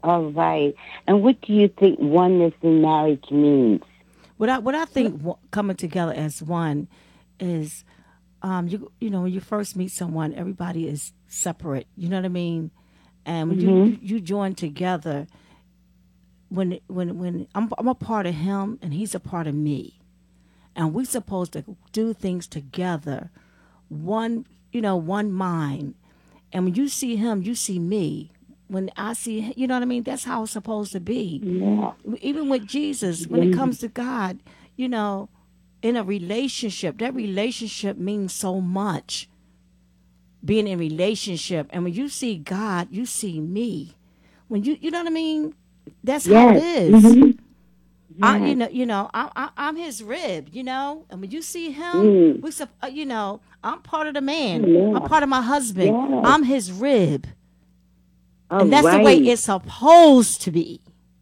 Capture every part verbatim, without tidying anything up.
All right. And what do you think oneness in marriage means? What I what I think wa- coming together as one is, um, you you know, when you first meet someone, everybody is separate. You know what I mean? And when you Mm-hmm. you, you join together, when when when I'm I'm a part of him and he's a part of me, and we supposed to do things together, one you know one mind. And when you see him, you see me. When I see him, you know what I mean? That's how it's supposed to be. Yeah. Even with Jesus, when it Yeah. comes to God, you know, in a relationship, that relationship means so much. Being in relationship, and when you see God, you see me. When you, you know what I mean? That's how it Yes. is. Mm-hmm. I, you Yes. know, you know, I, I, I'm his rib, you know, and when you see him, Mm. we, sup- uh, you know, I'm part of the man. I'm Yeah. part of my husband. Yes. I'm his rib, All and that's the way right. it's supposed to be.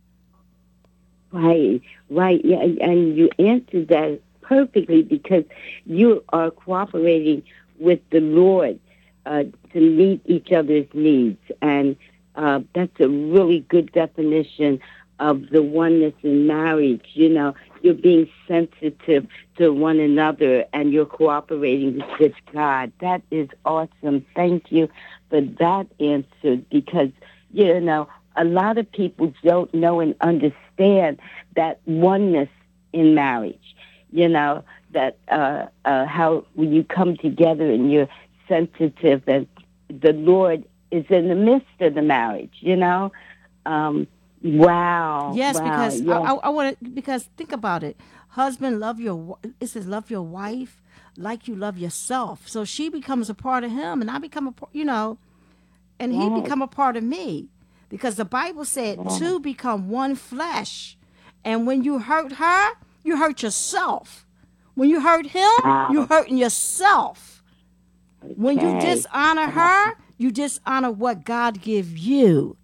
Right, right. Yeah, and and you answered that perfectly because you are cooperating with the Lord uh, to meet each other's needs, and uh, that's a really good definition of the oneness in marriage. You know, you're being sensitive to one another, and you're cooperating with God. That is awesome. Thank you for that answer because you know a lot of people don't know and understand that oneness in marriage. You know, that uh, uh, how when you come together and you're sensitive and the Lord is in the midst of the marriage, you know? Um, wow, Yes, wow, because I, yes. I, I want to. Because think about it, husband, love your. wi- It says love your wife like you love yourself. So she becomes a part of him, and I become a, par- you know, and he Yes, become a part of me, because the Bible said yes. two become one flesh, and when you hurt her, you hurt yourself. When you hurt him, you Wow. hurting yourself. When you Okay. dishonor Wow. her, you dishonor what God give you.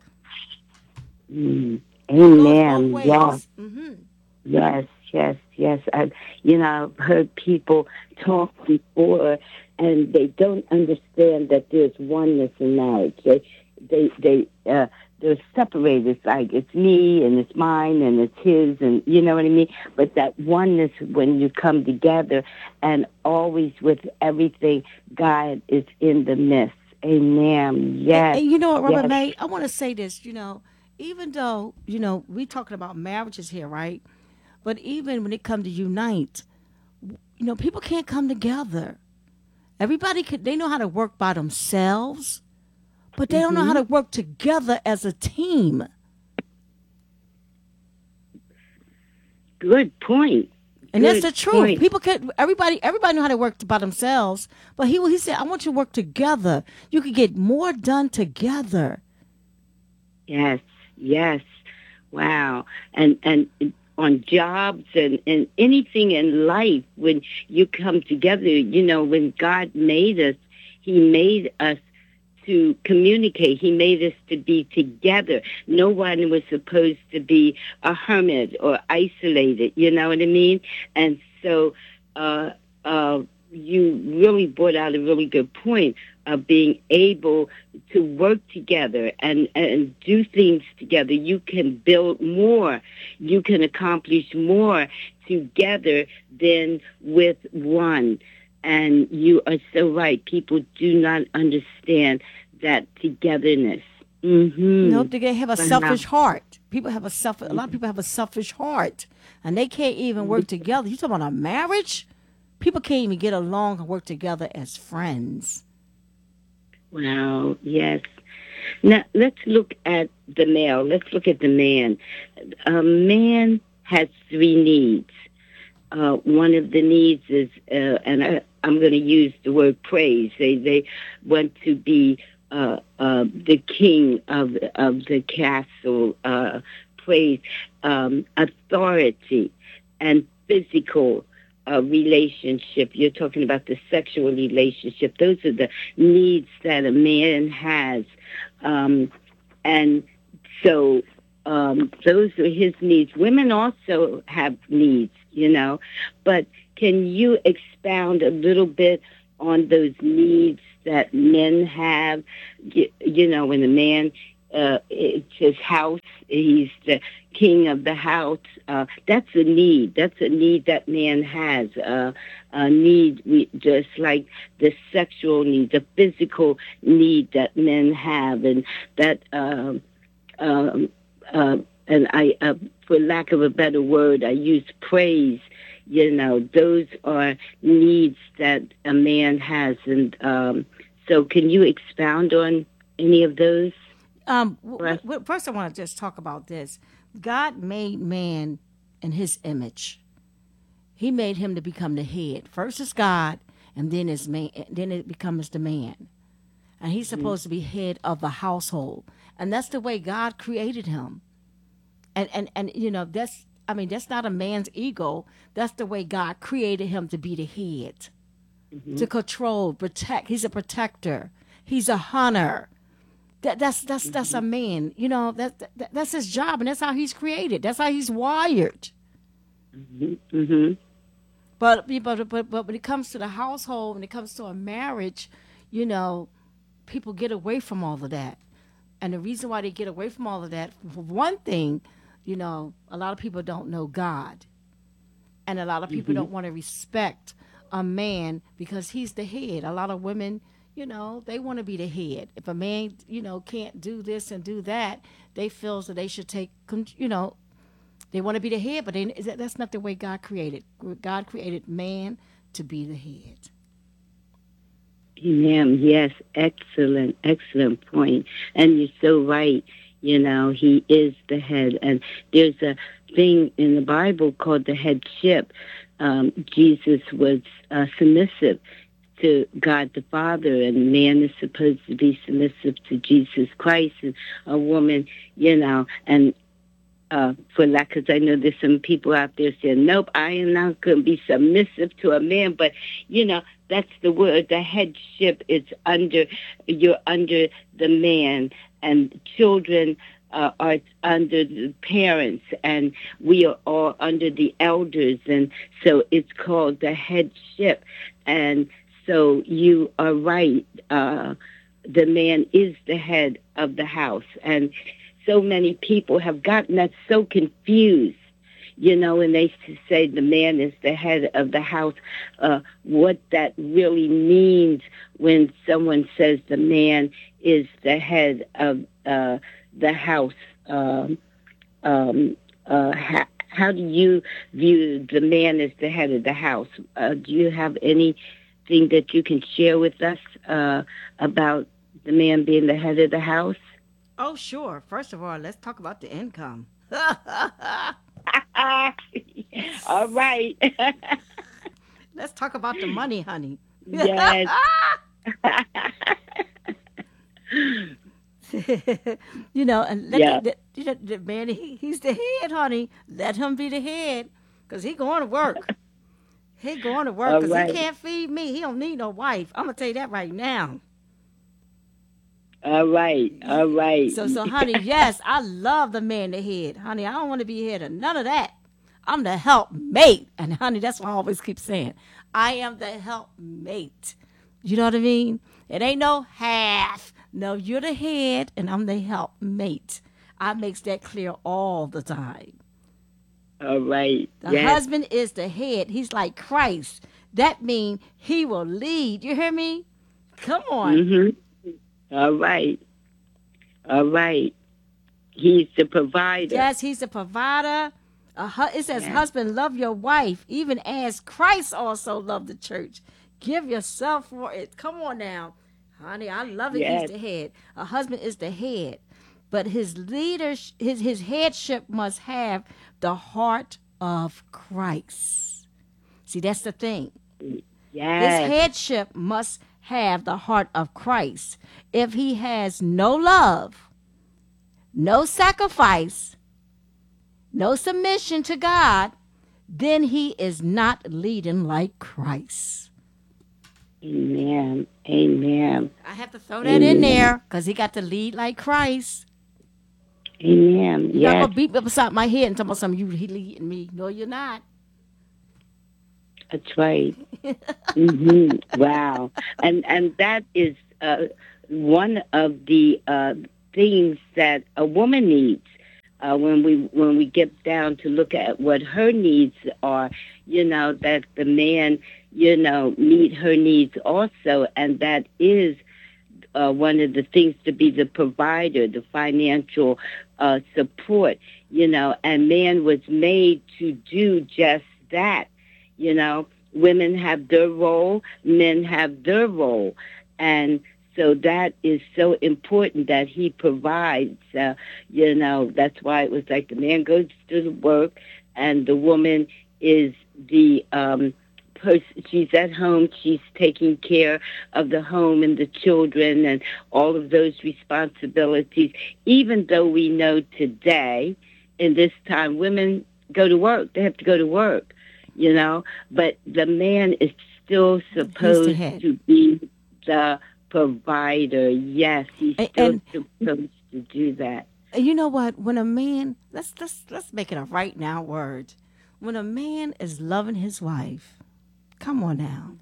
Mm. It goes both Amen. Yes. ways. Hmm. Yes, yes, yes. I, you know, I've heard people talk before, and they don't understand that there's oneness in marriage. They, they, they, uh, they're separated. It's like it's me and it's mine and it's his, and you know what I mean. But that oneness, when you come together, and always with everything, God is in the midst. Amen. And, Yes, and you know what, Robert yes. May, I want to say this. You know, even though you know we talking about marriages here, right? But even when it come to unite, you know, people can't come together. Everybody can. They know how to work by themselves, but they don't know how Hmm. to work together as a team. Good point. And that's Good the truth. point. People can. Everybody. Everybody know how to work by themselves. But he he said, "I want you to work together. You can get more done together." Yes, yes. Wow. And and on jobs and, and anything in life, when you come together, you know, when God made us, he made us to communicate. He made us to be together. No one was supposed to be a hermit or isolated, you know what I mean? And so uh uh you really brought out a really good point of being able to work together and, and do things together. You can build more. You can accomplish more together than with one. And you are so right. People do not understand that togetherness. Mm-hmm. Nope, they have a Wow. selfish heart. People have a self. A lot of people have a selfish heart, and they can't even work together. You talking about a marriage? People can't even get along and work together as friends. Wow. Yes. Now let's look at the male. Let's look at the man. A man has three needs. Uh, one of the needs is, uh, and I, I'm going to use the word praise. They they want to be uh, uh, the king of of the castle. Uh, praise, um, authority, and physical uh, relationship. You're talking about the sexual relationship. Those are the needs that a man has, um, and so um, those are his needs. Women also have needs, you know, but can you expound a little bit on those needs that men have? You, you know, when a man uh, it's his house. He's the king of the house. Uh, that's a need. That's a need that man has. Uh, a need, we, just like the sexual need, the physical need that men have, and that, um, um, uh, and I, uh, for lack of a better word, I use praise. You know, those are needs that a man has, and um, so can you expound on any of those Um, for w- us? w- first, I want to just talk about this. God made man in His image. He made him to become the head. First is God, and then is man. Then it becomes the man, and he's Mhm. supposed to be head of the household. And that's the way God created him. And and and you know that's. I mean, that's not a man's ego. That's the way God created him to be the head, to Mhm. control, protect. He's a protector. He's a hunter. That that's that's that's a Mhm. man. You know that, that that's his job, and that's how he's created. That's how he's wired. Mhm. Mhm. But but but but when it comes to the household, when it comes to a marriage, you know, people get away from all of that. And the reason why they get away from all of that, for one thing, you know, a lot of people don't know God, and a lot of people Mhm. don't want to respect a man because he's the head. A lot of women, you know, they want to be the head. If a man, you know, can't do this and do that, they feel that they should take, you know, they want to be the head, but they, that's not the way God created. God created man to be the head. Amen. Yes, excellent, excellent point. And you're so right. You know, he is the head. And there's a thing in the Bible called the headship. Um, Jesus was uh, submissive to God the Father, and man is supposed to be submissive to Jesus Christ, and a woman, you know, and uh, for that, because I know there's some people out there saying, nope, I am not going to be submissive to a man. But, you know, that's the word. The headship is under, you're under the man, and children uh, are under the parents, and we are all under the elders. And so it's called the headship. And so you are right. Uh, the man is the head of the house. And so many people have gotten that so confused, you know, and they say the man is the head of the house, uh, what that really means when someone says the man is the head of uh, the house. Um, um, uh, how, how do you view the man as the head of the house? Uh, do you have anything that you can share with us uh, about the man being the head of the house? Oh, sure. First of all, let's talk about the income. All right. Let's talk about the money, honey. Yes. You know, and let the, Yeah. the, you know, the man, he, he's the head, honey. Let him be the head, cause he going to work. He going to work, All cause he right. can't feed me. He don't need no wife. I'm gonna tell you that right now. All right. All right. So, so, honey, yes, I love the man, the head, honey. I don't want to be head of none of that. I'm the helpmate, and honey, that's what I always keep saying. I am the helpmate. You know what I mean? It ain't no half. No, you're the head, and I'm the helpmate. I makes that clear all the time. All right. The Yes. husband is the head. He's like Christ. That means he will lead. You hear me? Come on. Mhm. All right. All right. He's the provider. Yes, he's the provider. A hu- it says, Yes. husband, love your wife, even as Christ also loved the church. Give yourself for it. Come on now. Honey, I love it. He's Yes. the head. A husband is the head. But his leadership, his, his headship must have the heart of Christ. See, that's the thing. His Yes. headship must have the heart of Christ. If he has no love, no sacrifice, no submission to God, then he is not leading like Christ. Amen. Amen. I have to throw that in Amen. there because he got to lead like Christ. Amen. You're not Yes. going to beat me up beside my head and tell me something, you he leading me. No, you're not. That's right. Mhm. Wow. And and that is uh, one of the uh, things that a woman needs. Uh, when we when we get down to look at what her needs are, you know, that the man, you know, meet her needs also, and that is uh, one of the things to be the provider, the financial uh, support, you know, and man was made to do just that, you know. Women have their role, men have their role, and so that is so important that he provides, uh, you know, that's why it was like the man goes to the work and the woman is the um, person, she's at home, she's taking care of the home and the children and all of those responsibilities, even though we know today, in this time, women go to work. They have to go to work, you know, but the man is still He's the supposed head. to be the provider. Yes, he's And, still and supposed to do that. you know what? When a man, let's let's let's make it a right now word. When a man is loving his wife, come on now,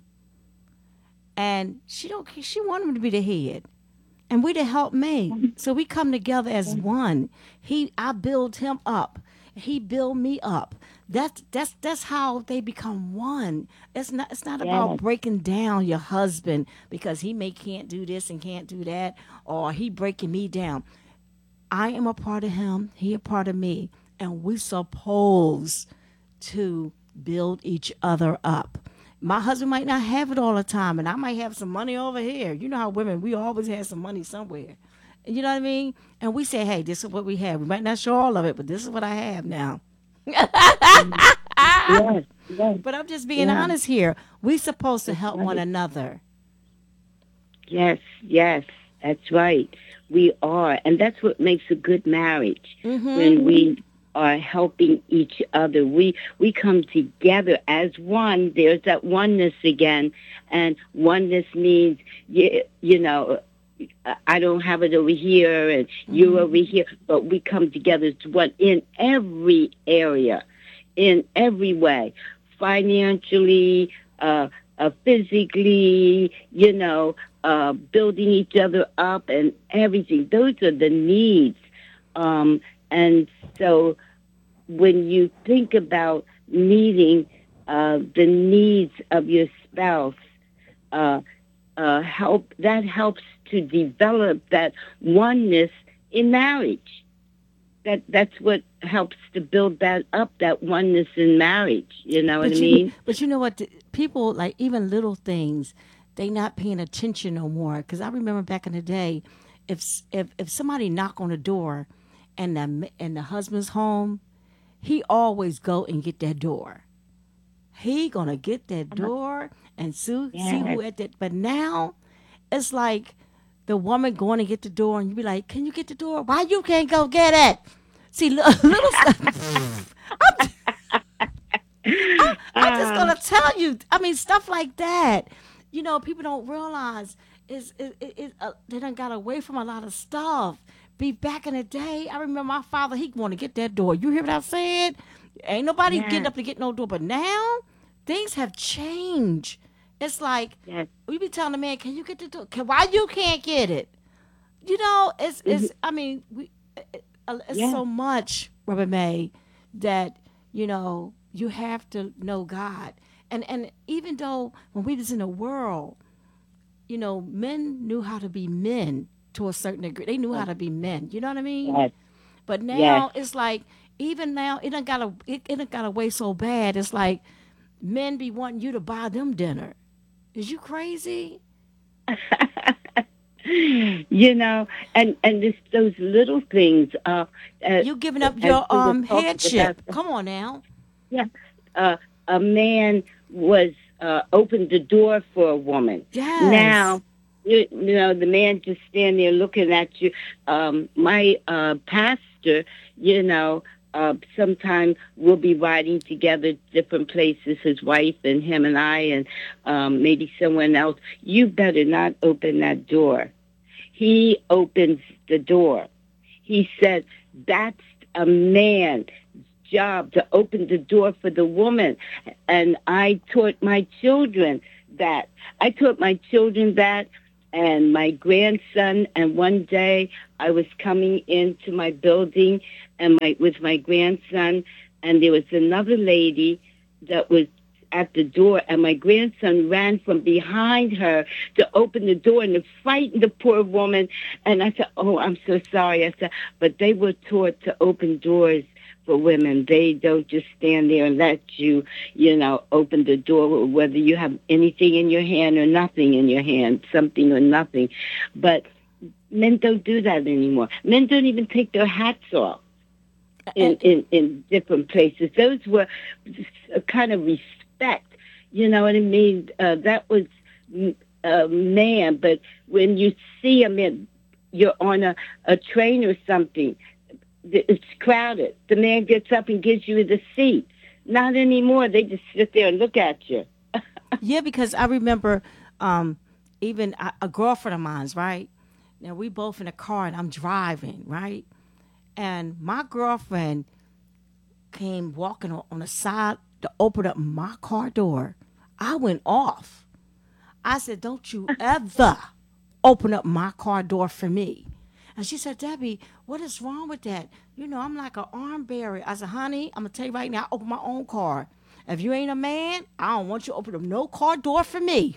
and she don't she want him to be the head, and we to help me. So we come together as one. He I build him up. He build me up. That's that's that's how they become one. It's not it's not about Yes, breaking down your husband because he may can't do this and can't do that, or he breaking me down. I am a part of him, he a part of me, and we supposed to build each other up. My husband might not have it all the time, and I might have some money over here. You know how women, we always have some money somewhere. You know what I mean? And we say, hey, this is what we have. We might not show all of it, but this is what I have now. mhm, yes, yes, But I'm just being yes. honest here. We supposed to That's help one right. another. Yes, yes, that's right. We are. And that's what makes a good marriage Mm-hmm. when we are helping each other. We we come together as one. There's that oneness again. And oneness means, you, you know, I don't have it over here and you Mm-hmm. over here, but we come together as one in every area, in every way, financially, uh, uh, physically, you know, uh, building each other up and everything. Those are the needs. Um, and so when you think about meeting uh, the needs of your spouse, uh, uh, help that helps to develop that oneness in marriage. That that's what helps to build that up, that oneness in marriage. You know what I But you, mean? but you know what? The- People like even little things, they not paying attention no more. Because I remember back in the day, if s- if if somebody knock on the door, and the m- and the husband's home, he always go and get that door. He gonna get that door and see see Yes. who at that. But now it's like the woman going to get the door, and you be like, "Can you get the door? Why you can't go get it?" See, li- little stuff. I'm just Ah, gonna tell you. I mean, stuff like that. You know, people don't realize is it, it, it uh, they done got away from a lot of stuff. Be back in the day, I remember my father. He want to get that door. You hear what I said? Ain't nobody getting yes, up to get no door. But now things have changed. It's like yes. we be telling the man, "Can you get the door? Can, why you can't get it?" You know, it's Mhm. it's. I mean, we it, it, it's Yes. so much, Robert May, that you know you have to know God, and and even though when we was in the world, you know, men knew how to be men to a certain degree. They knew how to be men. You know what I mean? Yes. But Yes. now it's like even now it done got a it, it done got away so bad. It's like men be wanting you to buy them dinner. Is you crazy? You know, and and it's those little things. Uh, uh, You giving up as your we were um talking about, headship? Come on now. yeah, uh, a man was uh, opened the door for a woman. Yes. Now, you, you know, the man just stand there looking at you. Um, my uh, pastor, you know, uh, sometime we'll be riding together different places, his wife and him and I, and um, maybe someone else. You better not open that door. He opens the door. He said, that's a man job to open the door for the woman. And I taught my children that. I taught my children that. and my grandson. And one day I was coming into my building and my with my grandson, and there was another lady that was at the door, and my grandson ran from behind her to open the door and to frighten the poor woman. And I said, "Oh, I'm so sorry." I said, "But they were taught to open doors for women. They don't just stand there and let you, you know, open the door, whether you have anything in your hand or nothing in your hand, something or nothing." But men don't do that anymore. Men don't even take their hats off in, in, in different places. Those were a kind of respect. You know what I mean? Uh, that was a man. But when you see a man, you're on a, a train or something, it's crowded. The man gets up and gives you the seat. Not anymore. They just sit there and look at you. Yeah, because I remember um, even a, a girlfriend of mine's, right? Now, we both in a car and I'm driving, right? And my girlfriend came walking on, on the side to open up my car door. I went off. I said, "Don't you ever open up my car door for me." And she said, "Debbie, what is wrong with that? You know, I'm like an arm bearer." I said, "Honey, I'm going to tell you right now, I open my own car. If you ain't a man, I don't want you to open up no car door for me."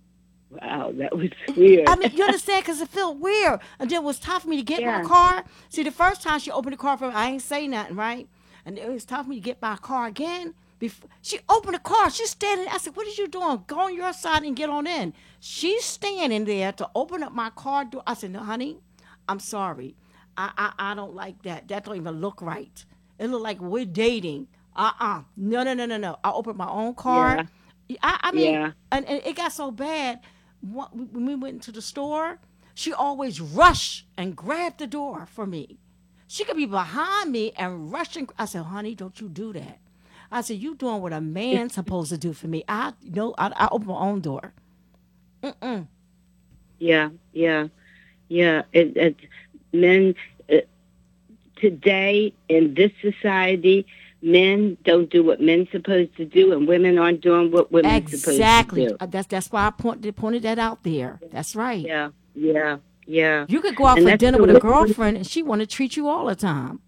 Wow, that was weird. I mean, you understand? Because it felt weird. And then it was time for me to get my Yeah. car. See, the first time she opened the car for me, I ain't say nothing, right? And it was time for me to get my car again. Before, she opened the car. She's standing. I said, "What are you doing? Go on your side and get on in." She's standing there to open up my car door. I said, "No, honey, I'm sorry. I, I, I don't like that. That don't even look right. It look like we're dating. Uh-uh. No, no, no, no, no. I opened my own car." Yeah. I, I mean, Yeah. and, and it got so bad. When we went into the store, she always rushed and grabbed the door for me. She could be behind me and rushing. I said, "Honey, don't you do that." I said, "You doing what a man's supposed to do for me. I you know I, I open my own door." Mm-mm. Yeah. Yeah. Yeah. It, it, men uh, today in this society, men don't do what men's supposed to do, and women aren't doing what women's supposed to Exactly. do. Uh, That's that's why I pointed pointed that out there. That's right. Yeah. Yeah. Yeah. You could go out And for that's dinner with a the girlfriend and she want to treat you all the time.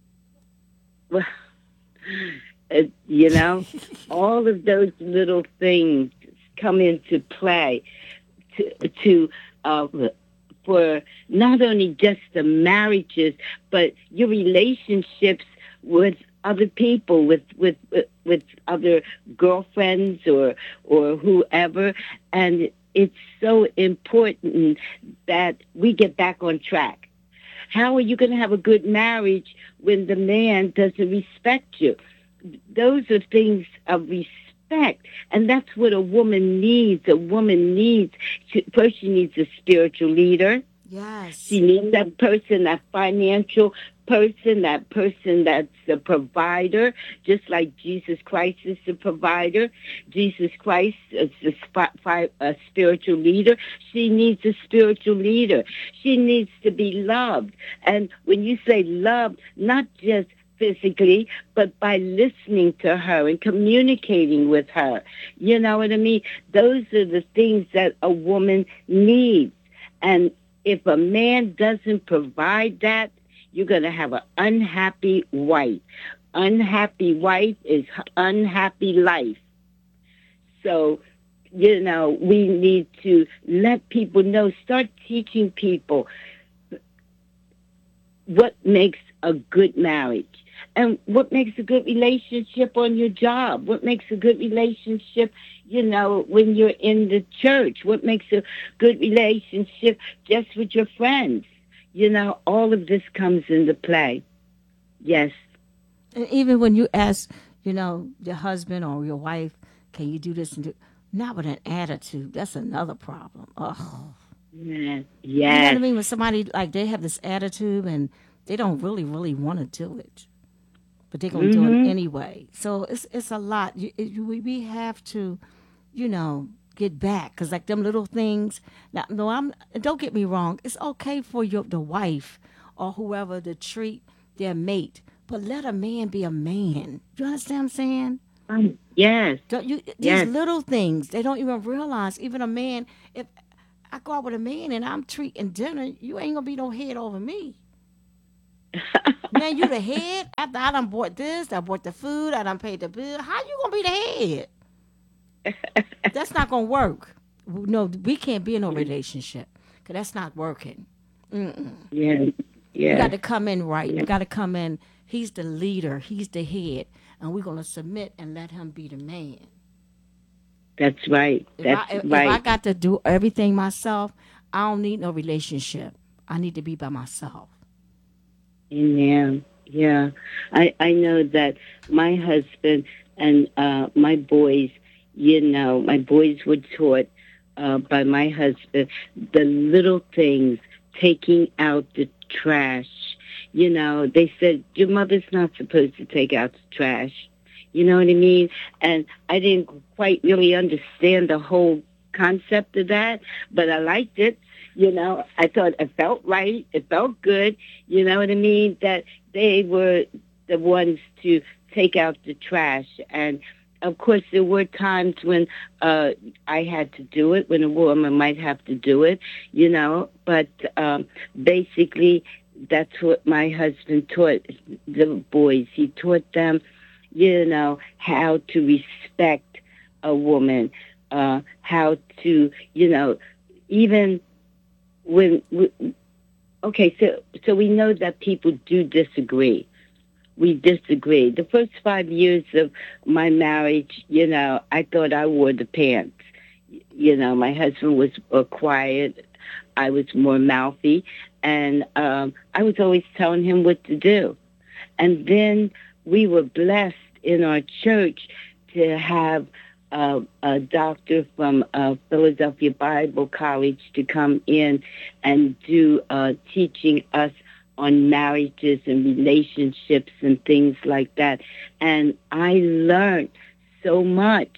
uh, you know, all of those little things come into play to, to uh, for not only just the marriages, but your relationships with other people, with with with other girlfriends or or whoever, and it's so important that we get back on track. How are you going to have a good marriage when the man doesn't respect you? Those are things of respect. And that's what a woman needs. A woman needs, first she needs a spiritual leader. Yes. She needs that person, that financial person, that person that's a provider, just like Jesus Christ is the provider. Jesus Christ is the sp- fi- a spiritual leader. She needs a spiritual leader. She needs to be loved. And when you say loved, not just physically, but by listening to her and communicating with her. You know what I mean? Those are the things that a woman needs. And if a man doesn't provide that, you're going to have an unhappy wife. Unhappy wife is unhappy life. So, you know, we need to let people know, start teaching people what makes a good marriage and what makes a good relationship on your job, what makes a good relationship, you know, when you're in the church, what makes a good relationship just with your friends. You know, all of this comes into play. Yes. And even when you ask, you know, your husband or your wife, "Can you do this and do?" Not with an attitude. That's another problem. Oh, Yes. you know what I Yes. mean? When somebody like they have this attitude and they don't really, really want to do it, but they're gonna do it Mm-hmm. anyway. So it's it's a lot. You, it, we we have to, you know, get back because like them little things. Now, no, I'm. Don't get me wrong. It's okay for your the wife or whoever to treat their mate, but let a man be a man. You understand what I'm saying? Um, yes. Don't you? These Yes. little things they don't even realize. Even a man, if I go out with a man and I'm treating dinner, you ain't gonna be no head over me. Now you the head after I done bought this, I bought the food, I done paid the bill. How you gonna be the head? That's not gonna work. No, we can't be in no relationship because that's not working. Mm-mm. Yes, You got yes, to come in right. You yes. got to come in. He's the leader. He's the head, and we're gonna submit and let him be the man. That's right. If That's I if, if I right. got to do everything myself, I don't need no relationship. I need to be by myself. Amen. Yeah. I, I know that my husband and uh, my boys, you know, my boys were taught uh, by my husband the little things, taking out the trash. You know, they said, your mother's not supposed to take out the trash. You know what I mean? And I didn't quite really understand the whole concept of that, but I liked it. You know, I thought it felt right. It felt good. You know what I mean? That they were the ones to take out the trash. And of course, there were times when uh, I had to do it, when a woman might have to do it, you know. But um, basically, that's what my husband taught the boys. He taught them, you know, how to respect a woman, uh, how to, you know, even when, okay, so so we know that people do disagree. We disagree. The first five years of my marriage, you know, I thought I wore the pants. You know, my husband was uh, quiet. I was more mouthy, and um, I was always telling him what to do. And then we were blessed in our church to have uh, a doctor from uh, Philadelphia Bible College to come in and do uh, teaching us on marriages and relationships and things like that. And I learned so much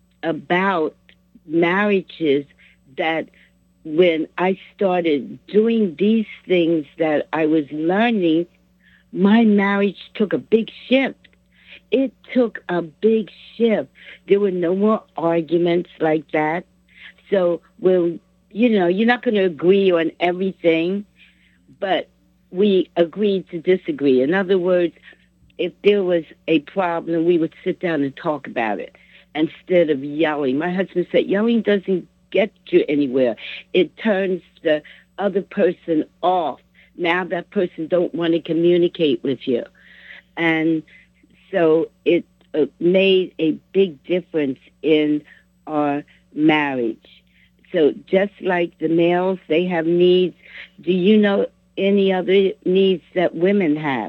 about marriages that when I started doing these things that I was learning, my marriage took a big shift. It took a big shift. There were no more arguments like that. So, well, you know, you're not going to agree on everything, but we agreed to disagree. In other words, if there was a problem, we would sit down and talk about it instead of yelling. My husband said yelling doesn't get you anywhere. It turns the other person off. Now that person don't want to communicate with you. And so it uh, made a big difference in our marriage. So just like the males, they have needs. Do you know any other needs that women have?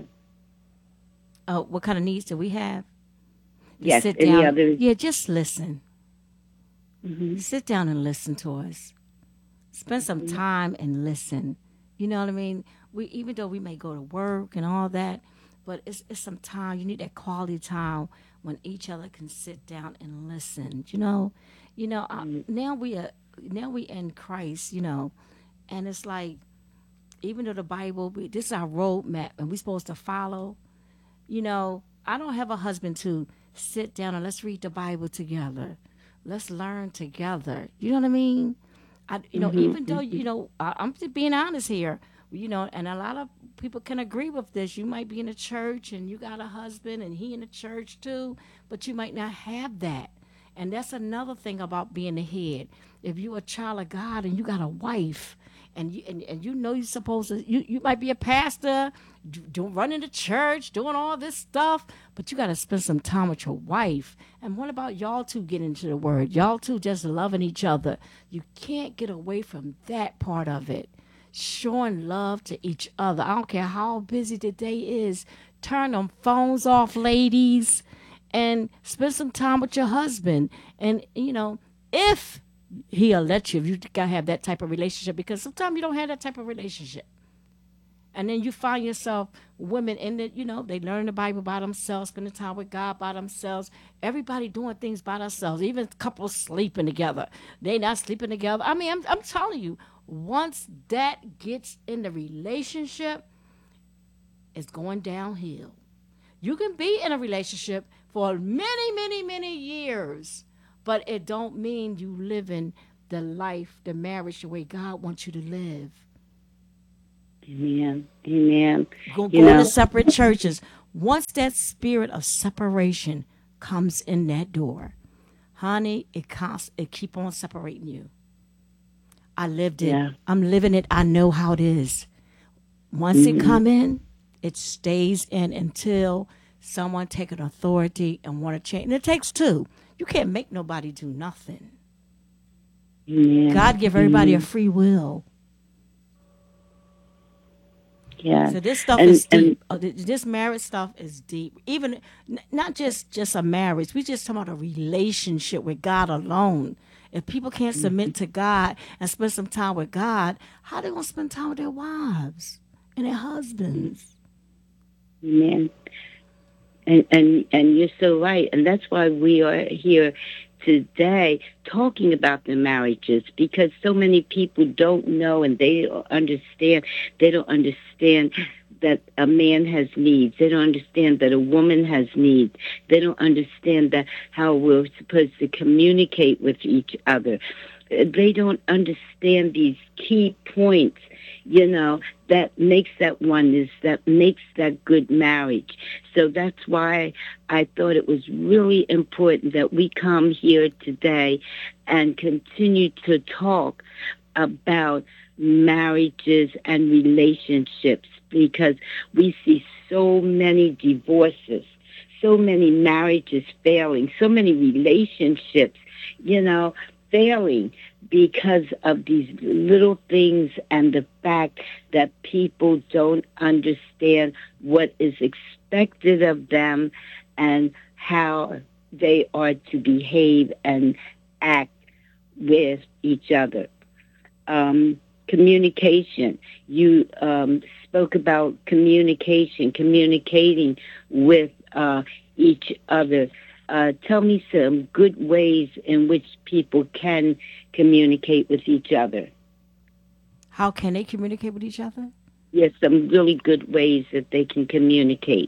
Uh, what kind of needs do we have? Just Yes, sit any down. other? Yeah, just listen. Hmm. Sit down and listen to us. Spend some Hmm. time and listen. You know what I mean? We even though we may go to work and all that, but it's it's some time. You need that quality time when each other can sit down and listen. You know, you know. Uh, now we are now we in Christ. You know, and it's like even though the Bible, we, this is our roadmap, and we're supposed to follow. You know, I don't have a husband to sit down and let's read the Bible together. Let's learn together. You know what I mean? I, you know, Hmm. even though, you know, I, I'm just being honest here, you know, and a lot of people can agree with this. You might be in a church and you got a husband and he in the church too, but you might not have that. And that's another thing about being the head. If you're a child of God and you got a wife, and you and, and you know you're supposed to, you, you might be a pastor, do, do, running the church, doing all this stuff, but you got to spend some time with your wife. And what about y'all two getting into the word? Y'all two just loving each other. You can't get away from that part of it. Showing love to each other. I don't care how busy the day is. Turn them phones off, ladies, and spend some time with your husband. And, you know, if he'll let you, if you gotta have that type of relationship, because sometimes you don't have that type of relationship. And then you find yourself women in it, you know, they learn the Bible by themselves, spending time with God by themselves. Everybody doing things by themselves, even couples sleeping together. They not sleeping together. I mean, I'm, I'm telling you, once that gets in the relationship, it's going downhill. You can be in a relationship for many, many, many years, but it don't mean you living the life, the marriage, the way God wants you to live. Amen. Amen. Go, You going to know, separate churches. Once that spirit of separation comes in that door, honey, it const, it keep on separating you. I lived it. yeah. I'm living it. I know how it is. Once it Hmm. come in, it stays in until someone take an authority and want to change. And it takes two. You can't make nobody do nothing. Amen. God give everybody a Amen. free will. Yes. So this stuff And is and deep. Uh, th- This marriage stuff is deep. Even n- not just just a marriage. We just talking about a relationship with God alone. If people can't submit to God and spend some time with God, how they gonna spend time with their wives and their husbands? amen. And and and you're so right. And that's why we are here today talking about the marriages, because so many people don't know and they don't understand. They don't understand that a man has needs. They don't understand that a woman has needs. They don't understand that how we're supposed to communicate with each other. They don't understand these key points, you know, that makes that oneness, that makes that good marriage. So that's why I thought it was really important that we come here today and continue to talk about marriages and relationships, because we see so many divorces, so many marriages failing, so many relationships, you know, failing because of these little things and the fact that people don't understand what is expected of them and how they are to behave and act with each other. Um, Communication. You um, spoke about communication, communicating with uh, each other. Uh, tell me some good ways in which people can communicate with each other. How can they communicate with each other? Yes, some really good ways that they can communicate.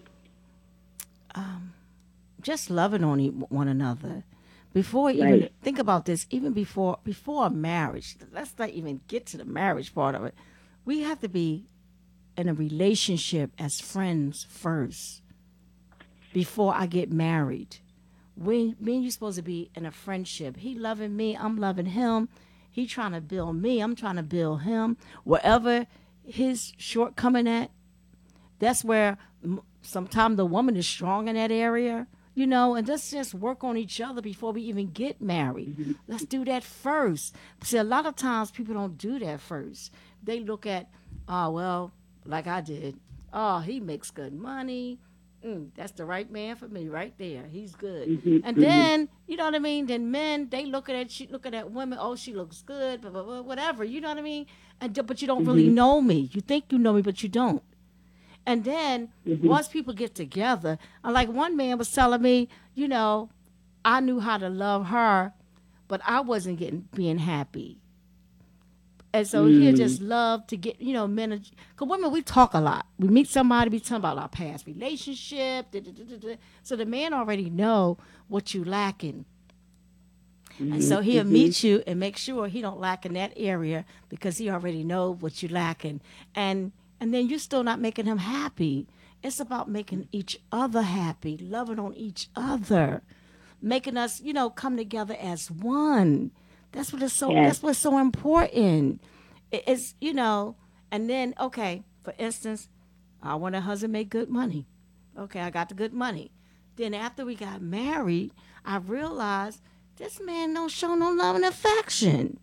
Just loving on e- one another. Before even Right. think about this, even before before a marriage, let's not even get to the marriage part of it. We have to be in a relationship as friends first before I get married. We, me and you supposed to be in a friendship. He loving me, I'm loving him. He trying to build me, I'm trying to build him. Wherever his shortcoming at, that's where sometimes the woman is strong in that area, you know, and let's just work on each other before we even get married. Hmm. Let's do that first. See, a lot of times people don't do that first. They look at, oh, well, like I did, oh, he makes good money. Mm, that's the right man for me right there. He's good. Hmm. And Hmm. then, you know what I mean? Then men, they look at she looking at women, oh, she looks good, blah, blah, blah, whatever. You know what I mean? And but you don't really Hmm. know me. You think you know me, but you don't. And then Hmm. once people get together, uh, like one man was telling me, you know, I knew how to love her, but I wasn't getting being happy. And so he'll Mm. just love to get, you know, men. Because women, we talk a lot. We meet somebody, we talk about our past relationship. Da, da, da, da, da. So the man already know what you lacking. And Hmm. so he'll Hmm. meet you and make sure he don't lack in that area because he already know what you lacking. And and then you're still not making him happy. It's about making each other happy, loving on each other, making us, you know, come together as one. That's what is so Yes. that's what's so important. It- It's, you know, and then okay, for instance, I want a husband make good money. Okay, I got the good money. Then after we got married, I realized this man don't show no love and affection.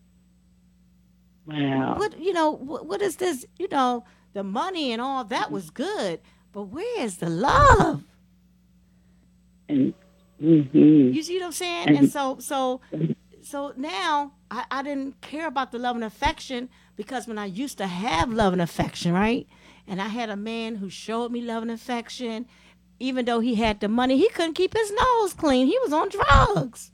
Wow. What you know? What, what is this? You know, the money and all that was good, but where is the love? And hmm You see what I'm saying? And and so, so, so now I, I didn't care about the love and affection because when I used to have love and affection, right? And I had a man who showed me love and affection, even though he had the money, he couldn't keep his nose clean. He was on drugs.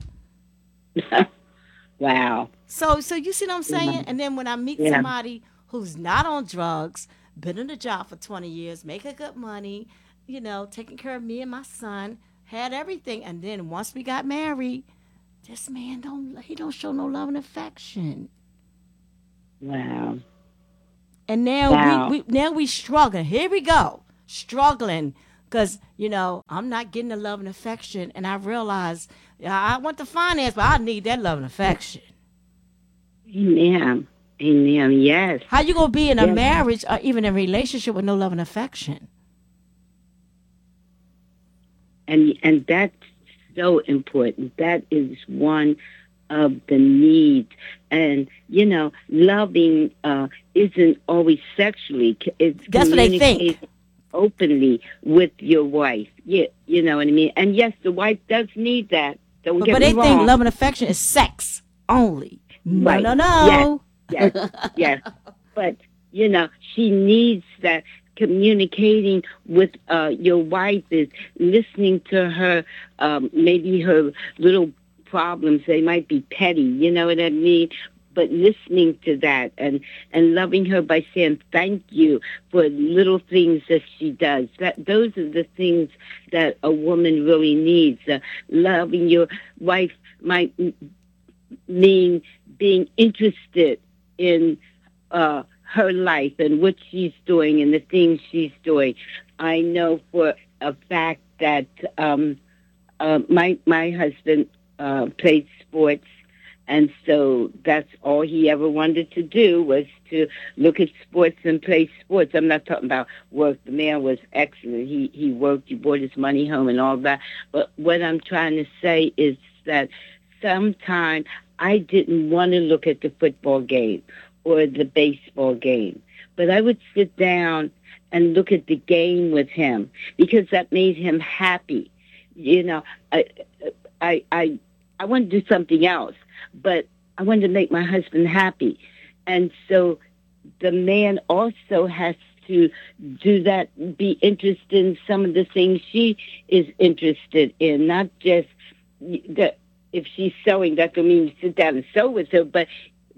wow. So, so you see what I'm Yeah. saying? And then when I meet Yeah. somebody who's not on drugs, been in the job for twenty years, making good money, you know, taking care of me and my son, had everything, and then once we got married, this man don't he don't show no love and affection. Wow. And now we, Wow. we now we struggling. Here we go, struggling because you know I'm not getting the love and affection, and I realize yeah, I want the finance, but I need that love and affection. Amen. Amen. Yes. How you gonna be in a Yes. marriage or even a relationship with no love and affection? And and that's so important. That is one of the needs. And you know, loving uh, isn't always sexually. It's That's what they think. communicating openly with your wife. Yeah, you know what I mean. And yes, the wife does need that. Don't But, get but me they think wrong. love and affection is sex only. No, Right. no, Yes. no. Yes. Yes. But you know, she needs that. Communicating with uh, your wife is listening to her, um, maybe her little problems. They might be petty, you know what I mean? But listening to that and, and loving her by saying thank you for little things that she does. That those are the things that a woman really needs. Uh, loving your wife might m- mean being interested in uh, her life and what she's doing and the things she's doing. I know for a fact that um, uh, my my husband uh, played sports, and so that's all he ever wanted to do was to look at sports and play sports. I'm not talking about work. The man was excellent. He he worked. He brought his money home and all that. But what I'm trying to say is that sometimes I didn't want to look at the football game or the baseball game, but I would sit down and look at the game with him because that made him happy. You know, I, I, I, I want to do something else, but I wanted to make my husband happy. And so the man also has to do that, be interested in some of the things she is interested in, not just that if she's sewing, that don't mean you sit down and sew with her, but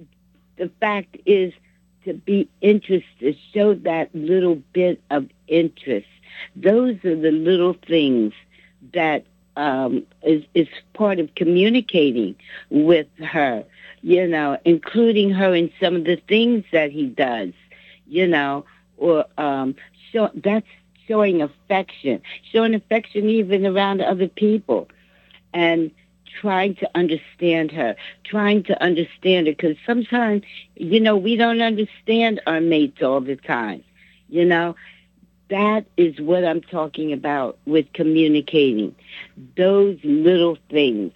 the fact is to be interested, show that little bit of interest. Those are the little things that um, is, is part of communicating with her, you know, including her in some of the things that he does, you know, or um, show, that's showing affection, showing affection even around other people. And trying to understand her, trying to understand her, because sometimes, you know, we don't understand our mates all the time. You know, that is what I'm talking about with communicating. Those little things.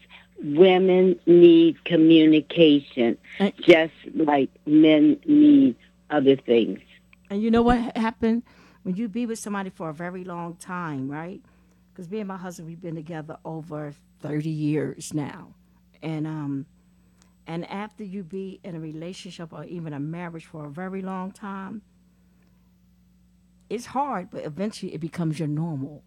Women need communication, And, just like men need other things. and you know what ha- happened when you be with somebody for a very long time, right? Because me and my husband, we've been together over thirty years now. And um, and after you be in a relationship or even a marriage for a very long time, it's hard, but eventually it becomes your normal.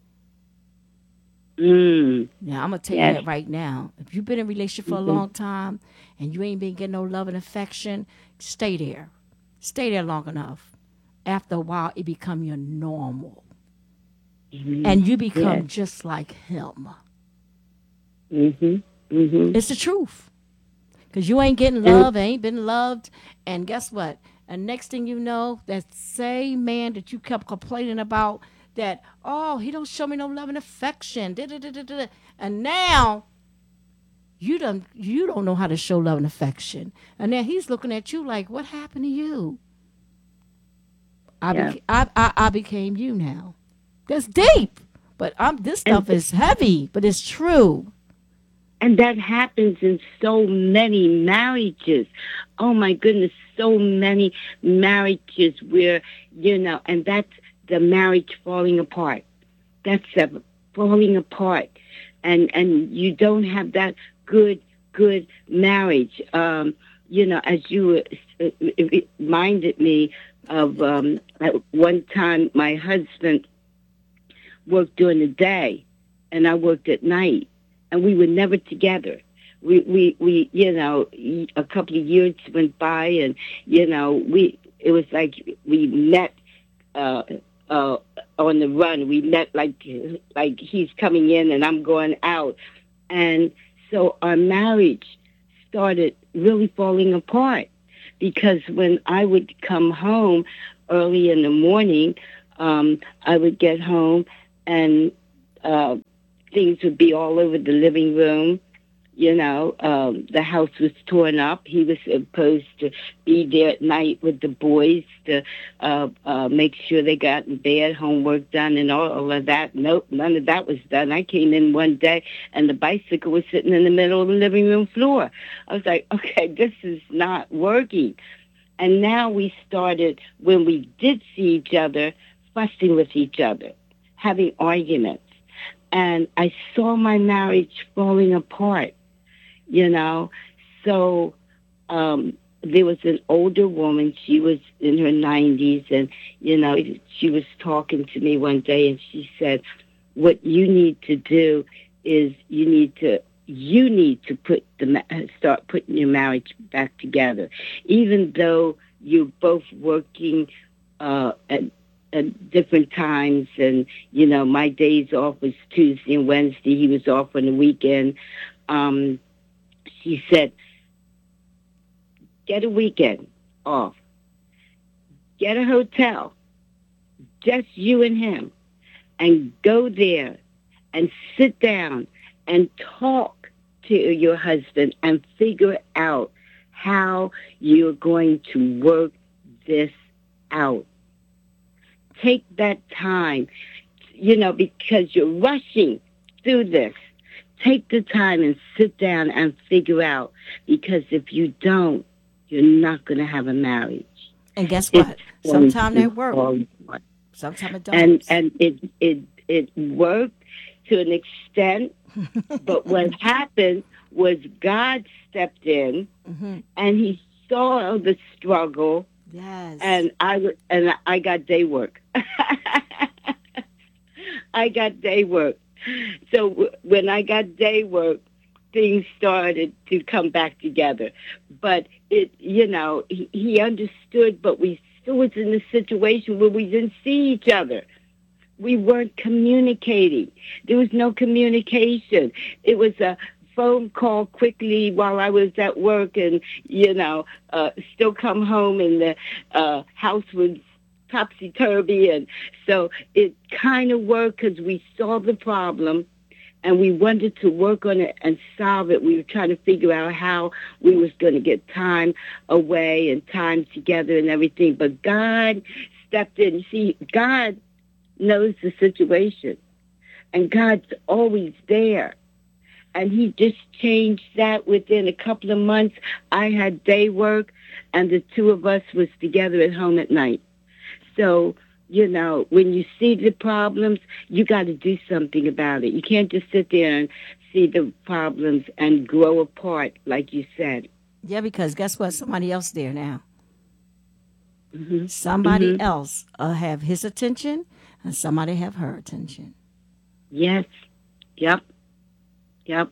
Mm, Now I'm gonna tell you yes. that right now. If you've been in a relationship for a Mm-hmm. long time and you ain't been getting no love and affection, stay there. Stay there long enough. After a while, it become your normal, Mm-hmm. and you Yes. become just like him. Mm-hmm. Mm-hmm. It's the truth. Because you ain't getting And love, ain't been loved. And guess what? And next thing you know, that same man that you kept complaining about that, oh, he don't show me no love and affection. Da, da, da, da, da. And now you don't you don't know how to show love and affection. And then he's looking at you like, what happened to you? I, yeah. beca- I, I, I became you now. That's deep. But I'm this And stuff is heavy, but it's true. And that happens in so many marriages. Oh my goodness, so many marriages where, you know, and that's the marriage falling apart. That's the falling apart. And, and you don't have that good, good marriage. Um, you know, as you uh, it reminded me of, um, at one time my husband worked during the day and I worked at night and we were never together. We, we, we, you know, a couple of years went by and, you know, we, it was like we met, uh, uh, on the run. We met like, like he's coming in and I'm going out. And So our marriage started really falling apart because when I would come home early in the morning, um, I would get home and uh, things would be all over the living room. You know, um, the house was torn up. He was supposed to be there at night with the boys to uh, uh, make sure they got in bed, homework done, and all, all of that. Nope, none of that was done. I came in one day, and the bicycle was sitting in the middle of the living room floor. I was like, okay, this is not working. And now we started, when we did see each other, fussing with each other, having arguments. And I saw my marriage falling apart. You know, so um, there was an older woman. She was in her nineties, and, you know, she was talking to me one day, and she said, what you need to do is you need to you need to put the start putting your marriage back together, even though you're both working uh, at, at different times. And, you know, my days off was Tuesday and Wednesday. He was off on the weekend. Um, She said, get a weekend off. Get a hotel, just you and him, and go there and sit down and talk to your husband and figure out how you're going to work this out. Take that time, you know, because you're rushing through this. Take the time and sit down and figure out, because if you don't, you're not going to have a marriage. And guess what? Sometimes they work. Sometimes it don't. And and it it it worked to an extent, but what happened was God stepped in, mm-hmm. and He saw the struggle. Yes. And I and I got day work. I got day work. So w- when I got day work, things started to come back together. But it, you know, he, he understood, but we still was in a situation where we didn't see each other. We weren't communicating. There was no communication. It was a phone call quickly while I was at work, and, you know, uh, still come home and the uh, house was topsy-turvy. And so it kind of worked because we saw the problem and we wanted to work on it and solve it. We were trying to figure out how we was going to get time away and time together and everything. But God stepped in. See, God knows the situation, and God's always there. And He just changed that within a couple of months. I had day work, and the two of us was together at home at night. So, you know, when you see the problems, you got to do something about it. You can't just sit there and see the problems and grow apart, like you said. Yeah, because guess what? Somebody else there now. Mm-hmm. Somebody mm-hmm. else uh, have his attention, and somebody have her attention. Yes. Yep. Yep.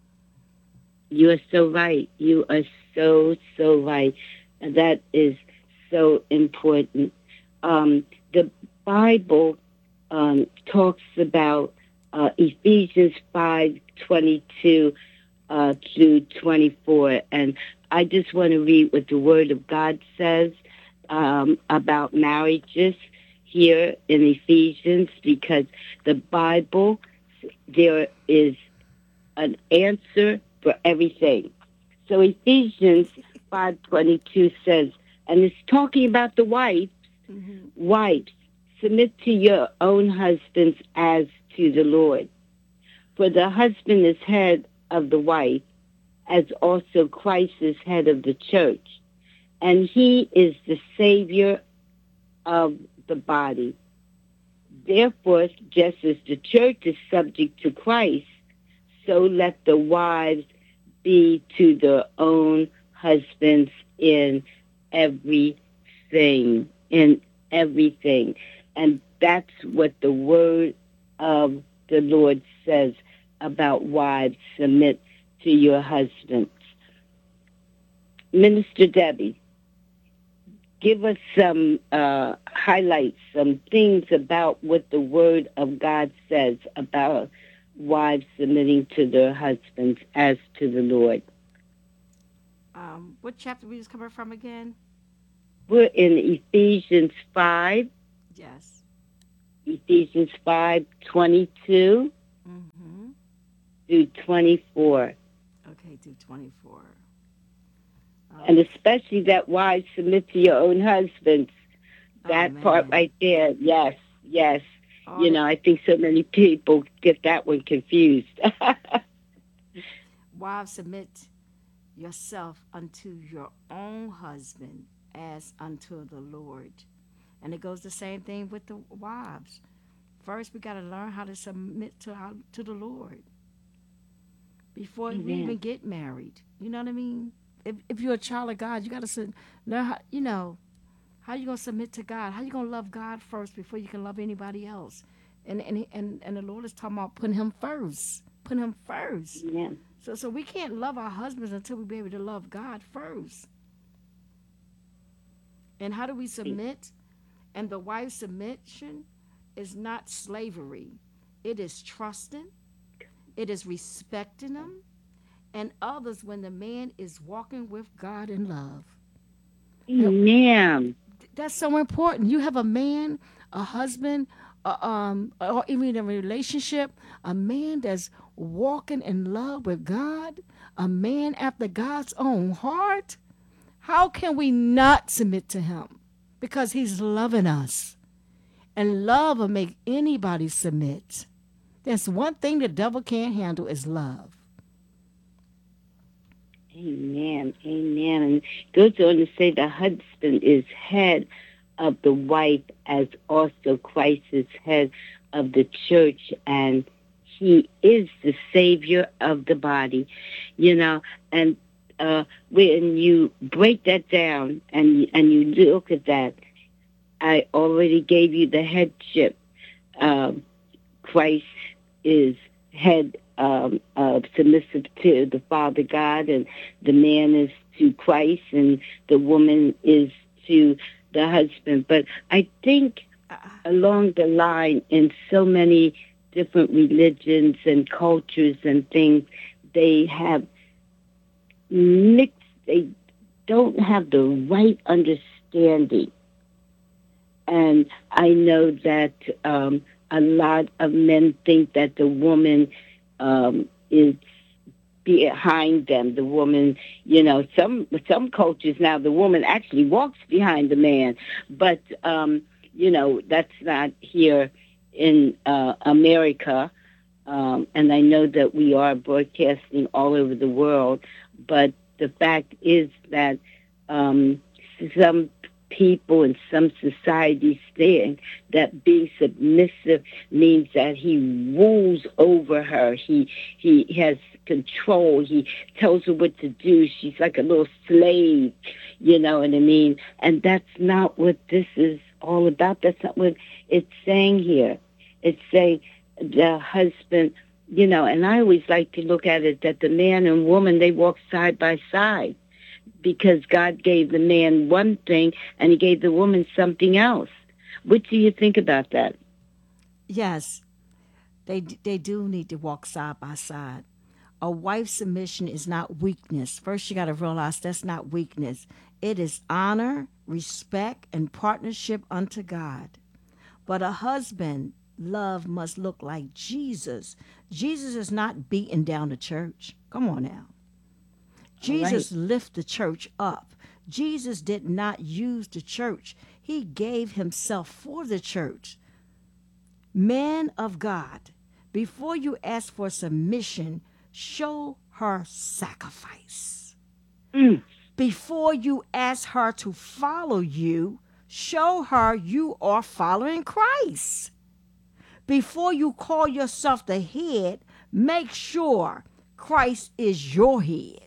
You are so right. You are so, so right. And that is so important. Um, the Bible um, talks about uh, Ephesians five twenty-two uh, through twenty-four, and I just want to read what the Word of God says um, about marriages here in Ephesians, because the Bible, there is an answer for everything. So Ephesians five twenty-two says, and it's talking about the wife. Mm-hmm. Wives, submit to your own husbands as to the Lord. For the husband is head of the wife, as also Christ is head of the church. And He is the Savior of the body. Therefore, just as the church is subject to Christ, so let the wives be to their own husbands in everything. In everything. And that's what the word of the Lord says about wives. Submit to your husbands. Minister Debbie, give us some uh, highlights, some things about what the word of God says about wives submitting to their husbands as to the Lord. Um, what chapter we just coming from again? We're in Ephesians five, Yes. Ephesians five twenty-two Mm-hmm. through twenty-four. Okay, do twenty-four. And Oh, especially that wives submit to your own husbands. oh That part man. right there, yes, yes. All You the know, I think so many people get that one confused. wives submit yourself unto your own husband as unto the Lord. And it goes the same thing with the wives. First, we got to learn how to submit to our, to the Lord before we even Amen. get married. You know what I mean? If, if you're a child of God, you got to learn how, you know, how you going to submit to God? How you going to love God first before you can love anybody else? And, and, and, and the Lord is talking about putting him first. Putting him first. Amen. So, so we can't love our husbands until we be able to love God first. And how do we submit? And the wife's submission is not slavery. It is trusting. It is respecting them and others when the man is walking with God in love. And Amen. that's so important. You have a man, a husband, uh, um, or even a relationship, a man that's walking in love with God, a man after God's own heart. How can we not submit to him? Because he's loving us. And love will make anybody submit. There's one thing the devil can't handle is love. Amen. Amen. And it goes on to say the husband is head of the wife as also Christ is head of the church, and he is the savior of the body. You know, and uh, when you break that down and and you look at that, I already gave you the headship. Um, Christ is head um, uh, submissive to the Father God, and the man is to Christ, and the woman is to the husband. But I think Uh, along the line, in so many different religions and cultures and things, they have mixed. They don't have the right understanding, and I know that um, a lot of men think that the woman um, is behind them. The woman, you know, some some cultures now, the woman actually walks behind the man, but um, you know, that's not here in uh, America. Um, and I know that we are broadcasting all over the world, but the fact is that um, some people in some societies think that being submissive means that he rules over her. He he has control. He tells her what to do. She's like a little slave, you know what I mean? And that's not what this is all about. That's not what it's saying here. It's saying the husband, you know, and I always like to look at it that the man and woman, they walk side by side because God gave the man one thing and he gave the woman something else. What do you think about that? yes, they they do need to walk side by side. A wife's submission is not weakness. First, you got to realize that's not weakness. It is honor, respect, and partnership unto God. But a husband love must look like Jesus. Jesus is not beating down the church. Come on now. All right. Jesus lifted the church up. Jesus did not use the church. He gave himself for the church. Man of God, before you ask for submission, show her sacrifice. Mm. Before you ask her to follow you, show her you are following Christ. Before you call yourself the head, make sure Christ is your head.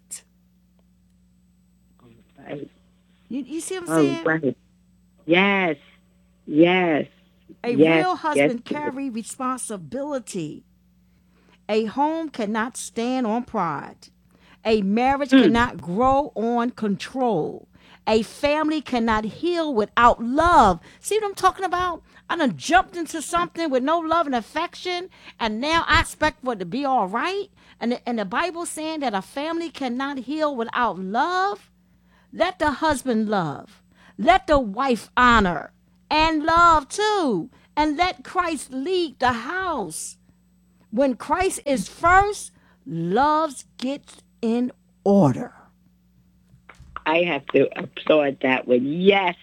Right. You, you see what I'm All saying? right. Yes. Yes. A Yes. real Yes. husband carry responsibility. A home cannot stand on pride. A marriage Mm. cannot grow on control. A family cannot heal without love. See what I'm talking about? I done jumped into something with no love and affection, and now I expect for it to be all right. And the, and the Bible saying that a family cannot heal without love. Let the husband love. Let the wife honor and love too. And let Christ lead the house. When Christ is first, love gets in order. I have to applaud that one. Yes,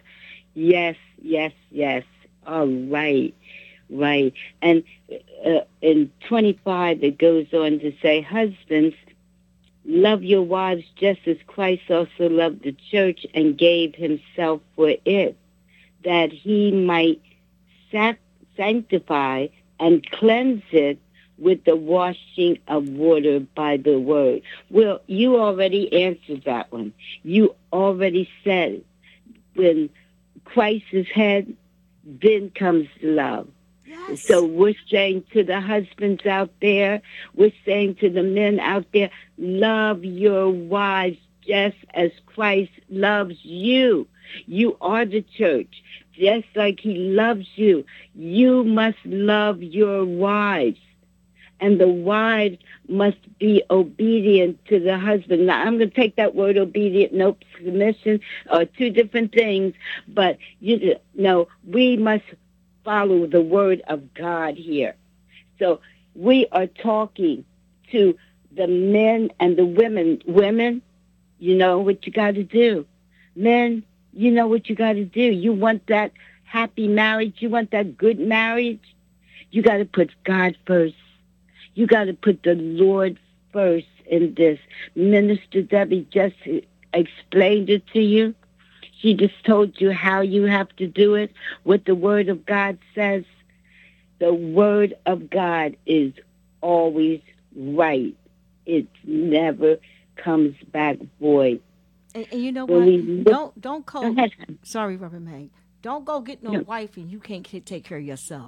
yes, yes, yes. All right, right. And uh, in twenty-five, it goes on to say, husbands, love your wives just as Christ also loved the church and gave himself for it, that he might sac- sanctify and cleanse it with the washing of water by the word. Well, you already answered that one. You already said when Christ is head, then comes love. Yes. So we're saying to the husbands out there, we're saying to the men out there, love your wives just as Christ loves you. You are the church. Just like he loves you, you must love your wives. And the wives must be obedient to the husband. Now, I'm going to take that word obedient, nope, submission, are two different things. But, you know, we must follow the word of God here. So we are talking to the men and the women. Women, you know what you got to do. Men, you know what you got to do. You want that happy marriage. You want that good marriage. You got to put God first. You got to put the Lord first in this. Minister Debbie just explained it to you. She just told you how you have to do it, what the Word of God says. The Word of God is always right. It never comes back void. And, and you know When what? we look, Don't don't go call. ahead. Sorry, Reverend May. Don't go get no No. wife and you can't ca- take care of yourself.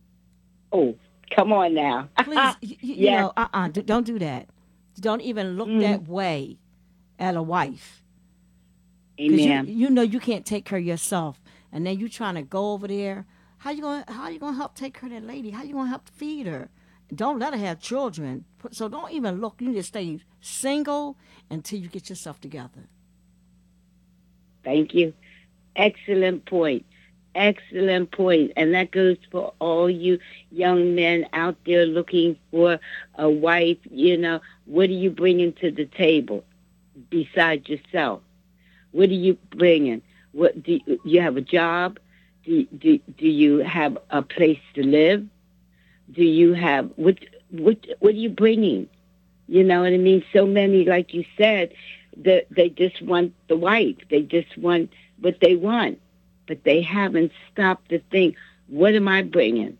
Oh, come on now. Please, you, you Yes. know, uh, uh don't do that. Don't even look Mm. that way at a wife, because you Amen. you know you can't take care of yourself, and then you trying to go over there. How you gonna how you gonna help take care of that lady? How you gonna help feed her? Don't let her have children. So don't even look. You just stay single until you get yourself together. Thank you. Excellent point. Excellent point. And that goes for all you young men out there looking for a wife. You know, what are you bringing to the table besides yourself? What are you bringing? What do you, you have a job? Do, do do you have a place to live? Do you have what what what are you bringing? You know what I mean? So many, like you said, that they just want the wife. They just want what they want, but they haven't stopped to think, what am I bringing?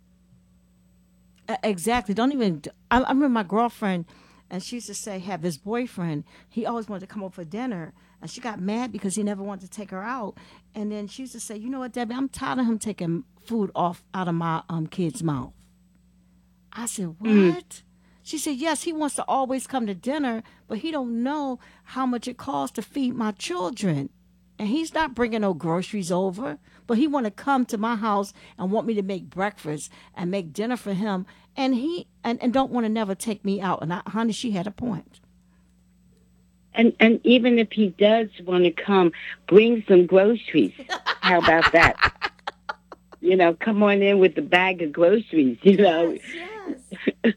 Uh, Exactly. Don't even. I, I remember my girlfriend, and she used to say, have this boyfriend. He always wanted to come over for dinner, and she got mad because he never wanted to take her out. And then she used to say, you know what, Debbie, I'm tired of him taking food off out of my um kid's mouth. I said, Mm. what? She said, yes, he wants to always come to dinner, but he don't know how much it costs to feed my children. And he's not bringing no groceries over, but he want to come to my house and want me to make breakfast and make dinner for him. And he and, and don't want to never take me out. And I, honey, she had a point. And and even if he does want to come, bring some groceries. How about that? You know, come on in with the bag of groceries. You know, Yes,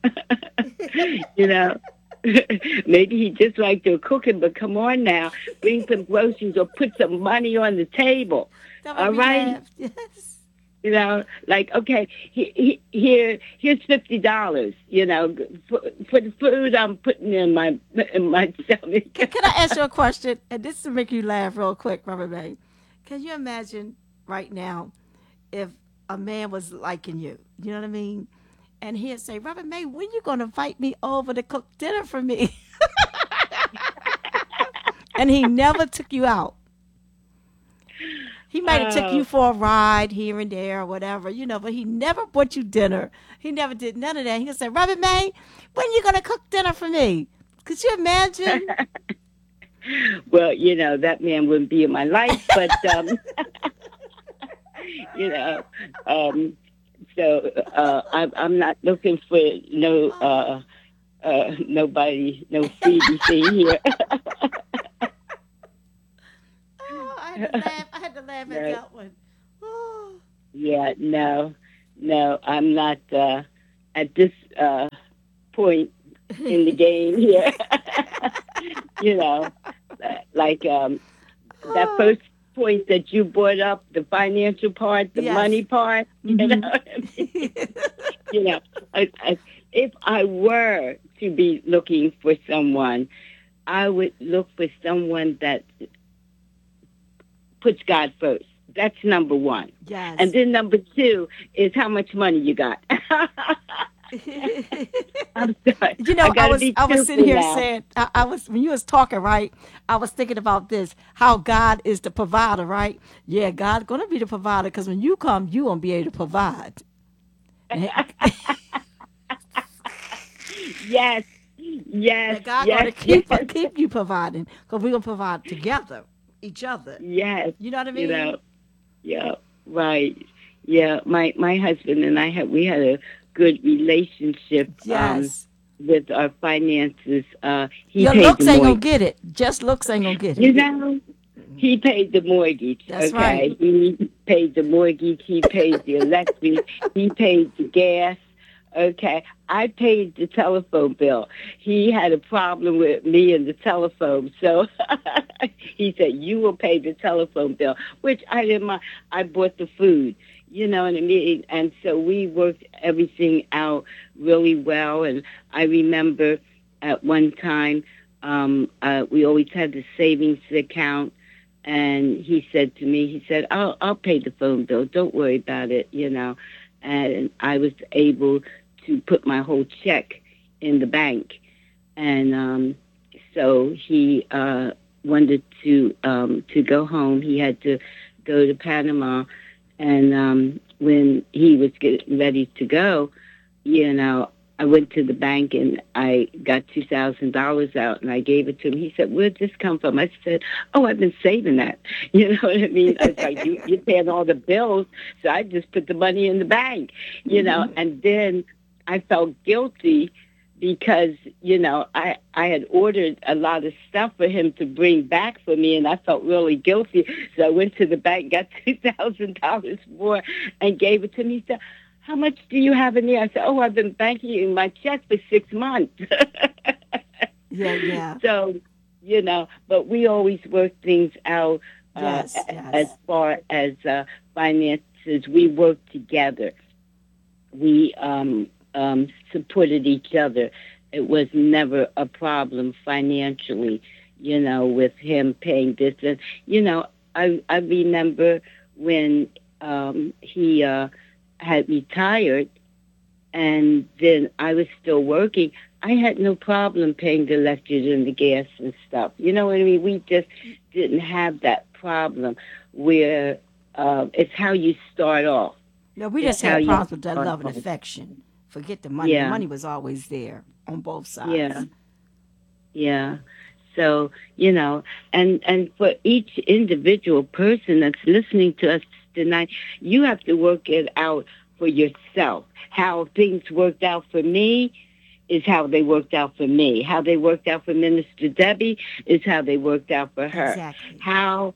you know. Maybe he just like to cooking, but come on now, bring some groceries or put some money on the table. that All made me right, laugh. Yes. you know, like okay, he, he, here here's fifty dollars. You know, for, for the food I'm putting in my in my stomach. Can, can I ask you a question? And this will make you laugh real quick, Robert May. Can you imagine right now if a man was liking you? You know what I mean? And he'd say, Robert May, when you going to invite me over to cook dinner for me? And he never took you out. He might have took Oh, you for a ride here and there or whatever, you know, but he never bought you dinner. He never did none of that. He would say, Robert May, when you going to cook dinner for me? Could you imagine? Well, you know, that man wouldn't be in my life, but, um, you know, um, so uh, I'm, I'm not looking for no, uh, uh, nobody, no freebie thing here. Oh, I had to laugh. I had to laugh at But, that one. Oh, yeah, no, no, I'm not uh, at this uh, point in the game here. You know, uh, like um, that oh, first point that you brought up, the financial part, the money yes. part, you know Hmm. what I mean? You know, I, I, if I were to be looking for someone, I would look for someone that puts God first. That's number one. And Yes. then number two is how much money you got. I'm sorry. You I know, I got to was be I was sitting truthful here now. saying I, I was when you was talking, right? I was thinking about this, how God is the provider, right? Yeah, God's gonna be the provider because when you come, you gonna be able to provide. And Yes, yes, God yes, gonna yes, keep keep you providing because we're gonna provide together, each other. yes. You know what I You mean? know, yeah, right. Yeah, my my husband and I had we had a good relationship um Yes. with our finances. Uh he Your paid the looks ain't gonna mortgage. get it. Just looks ain't gonna get it. You know, he paid the mortgage, That's right. okay? He paid the mortgage, he paid the electric, he paid the gas, okay? I paid the telephone bill. He had a problem with me and the telephone, so he said, you will pay the telephone bill, which I didn't mind. I bought the food, you know what I mean? And so we worked everything out really well, and I remember at one time, um, uh, we always had the savings account, and he said to me, he said, I'll, I'll pay the phone bill. Don't worry about it, you know. And I was able to put my whole check in the bank. And um, so he uh, wanted to um, to go home. He had to go to Panama. And um, when he was getting ready to go, you know, I went to the bank and I got two thousand dollars out and I gave it to him. He said, "Where'd this come from?" I said, "Oh, I've been saving that." You know what I mean? I was like, you, "You're paying all the bills, so I just put the money in the bank." You know, Hmm. and then I felt guilty because you know I I had ordered a lot of stuff for him to bring back for me, and I felt really guilty. So I went to the bank, got two thousand dollars more, and gave it to him. He said, "How much do you have in there?" I said, "Oh, I've been banking in my check for six months." Yeah, yeah. So, you know, but we always work things out uh, Yes, as yes. far as uh, finances. We work together. We um, um, supported each other. It was never a problem financially, you know, with him paying this. And, you know, I, I remember when um, he uh, had retired and then I was still working, I had no problem paying the electric and the gas and stuff. You know what I mean? We just didn't have that problem where uh, it's how you start off. No, we It's just how had you problems with that start love and off. affection. Forget the money. The Yeah, money was always there on both yeah, sides. yeah. So, you know, and, and for each individual person that's listening to us tonight, you have to work it out for yourself. How things worked out for me is how they worked out for me. How they worked out for Minister Debbie is how they worked out for her. Exactly. How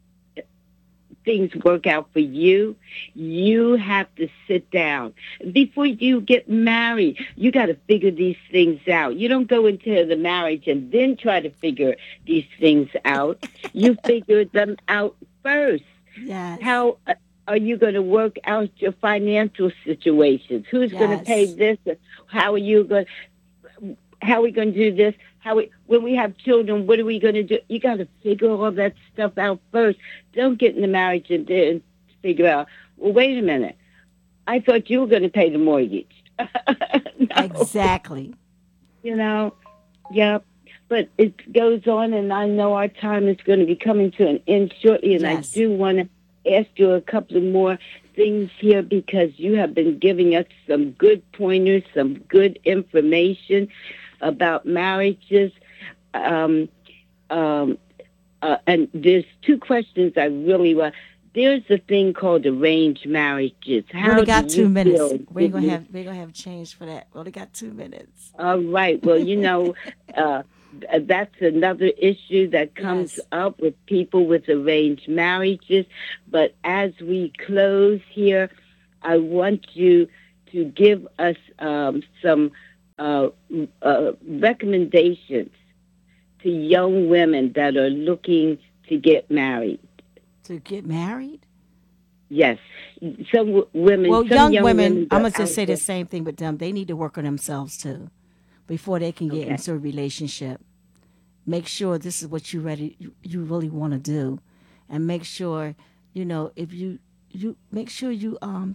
things work out for you, you have to sit down. Before you get married, you got to figure these things out. You don't go into the marriage and then try to figure these things out. You figure them out first. Yes. How uh, are you going to work out your financial situations? Who's going to pay Yes. this? How are you going how are we going to do this? How we, when we have children, what are we going to do? You got to figure all that stuff out first. Don't get in the marriage and then figure out, well, wait a minute. I thought you were going to pay the mortgage. No, Exactly. you know, yeah. But it goes on, and I know our time is going to be coming to an end shortly, and I Yes. do want to ask you a couple of more things here because you have been giving us some good pointers, some good information about marriages. Um, um, uh, and there's two questions I really want. There's a thing called arranged marriages. We only How do got two you minutes. feel? We ain't gonna have we ain't gonna have change for that. We only got two minutes. All right. Well, you know, uh, th- that's another issue that comes Yes. up with people with arranged marriages. But as we close here, I want you to give us um, some uh, uh, recommendations to young women that are looking to get married. To get married? Yes, some w- women, Well, some young young women, women I'm are gonna just out say the there. same thing with them. They need to work on themselves too before they can get Okay. into a relationship. Make sure this is what you ready you, you really want to do, and make sure you know if you you make sure you um